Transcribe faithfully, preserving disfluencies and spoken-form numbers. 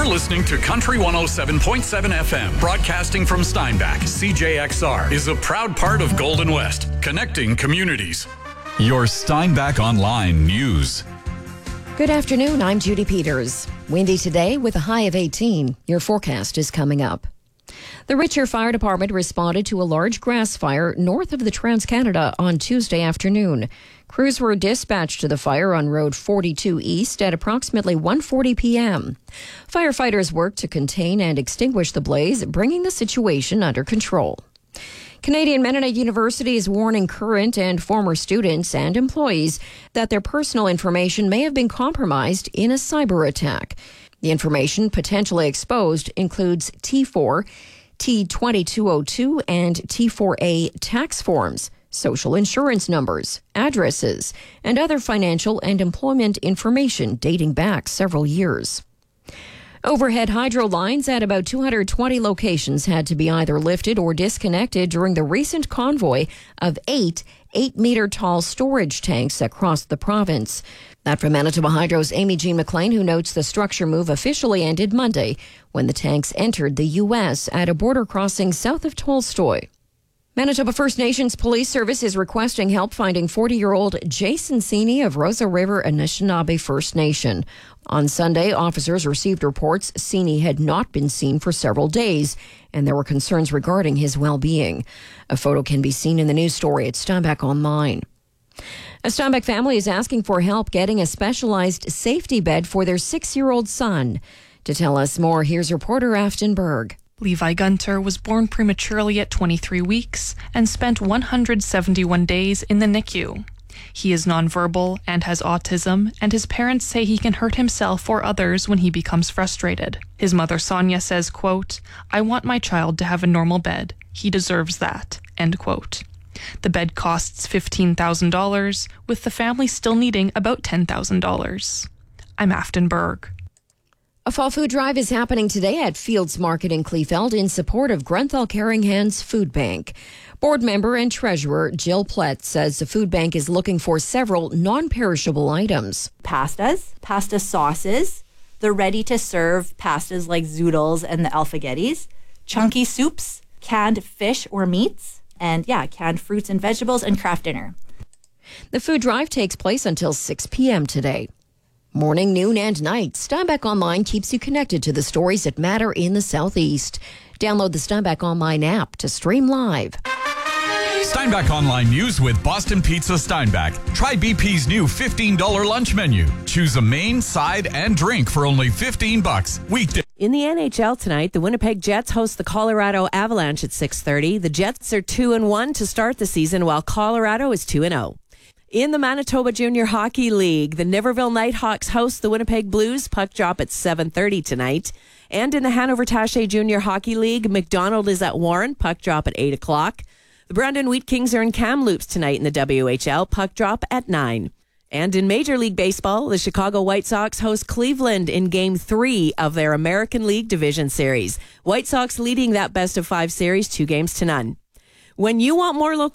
You're listening to Country one oh seven point seven F M, broadcasting from Steinbach. C J X R is a proud part of Golden West, connecting communities. Your Steinbach Online News. Good afternoon, I'm Judy Peters. Windy today with a high of eighteen. Your forecast is coming up. The Richer Fire Department responded to a large grass fire north of the Trans-Canada on Tuesday afternoon. Crews were dispatched to the fire on Road forty-two East at approximately one forty p.m. Firefighters worked to contain and extinguish the blaze, bringing the situation under control. Canadian Mennonite University is warning current and former students and employees that their personal information may have been compromised in a cyber attack. The information potentially exposed includes T four, T twenty-two oh two, and T four A tax forms, social insurance numbers, addresses, and other financial and employment information dating back several years. Overhead hydro lines at about two hundred twenty locations had to be either lifted or disconnected during the recent convoy of eight eight-meter-tall storage tanks across the province. That from Manitoba Hydro's Amy Jean McLean, who notes the structure move officially ended Monday when the tanks entered the U S at a border crossing south of Tolstoy. Manitoba First Nations Police Service is requesting help finding forty-year-old Jason Sini of Rosa River Anishinaabe First Nation. On Sunday, officers received reports Sini had not been seen for several days, and there were concerns regarding his well-being. A photo can be seen in the news story at Steinbach Online. A Steinbach family is asking for help getting a specialized safety bed for their six-year-old son. To tell us more, here's reporter Afton Berg. Levi Gunter was born prematurely at twenty-three weeks and spent one hundred seventy-one days in the N I C U. He is nonverbal and has autism, and his parents say he can hurt himself or others when he becomes frustrated. His mother Sonia says, quote, "I want my child to have a normal bed. He deserves that," end quote. The bed costs fifteen thousand dollars, with the family still needing about ten thousand dollars. I'm Afton Berg. A fall food drive is happening today at Fields Market in Kleefeld in support of Grenthal Caring Hands Food Bank. Board member and treasurer Jill Plett says the food bank is looking for several non-perishable items. Pastas, pasta sauces, the ready-to-serve pastas like zoodles and the alfagettis, chunky soups, canned fish or meats, and yeah, canned fruits and vegetables, and craft dinner. The food drive takes place until six p.m. today. Morning, noon, and night, Steinbach Online keeps you connected to the stories that matter in the Southeast. Download the Steinbach Online app to stream live. Steinbach Online News with Boston Pizza Steinbach. Try B P's new fifteen dollars lunch menu. Choose a main, side, and drink for only fifteen bucks. Weekday. In the N H L tonight, the Winnipeg Jets host the Colorado Avalanche at six thirty. The Jets are two and one to start the season, while Colorado is two and oh. In the Manitoba Junior Hockey League, the Niverville Nighthawks host the Winnipeg Blues. Puck drop at seven thirty tonight. And in the Hanover Taché Junior Hockey League, McDonald is at Warren. Puck drop at eight o'clock. The Brandon Wheat Kings are in Kamloops tonight in the W H L. Puck drop at nine. And in Major League Baseball, the Chicago White Sox host Cleveland in Game three of their American League Division Series. White Sox leading that best of five series two games to none. When you want more local